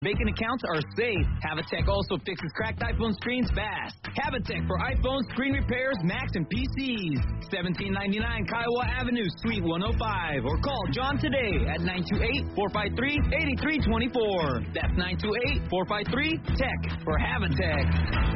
Vacant accounts are safe. Habitek also fixes cracked iPhone screens fast. Habitek for iPhone screen repairs, Macs, and PCs. 1799 Kiowa Avenue, Suite 105. Or call John today at 928-453-8324. That's 928-453-TECH for Habitek.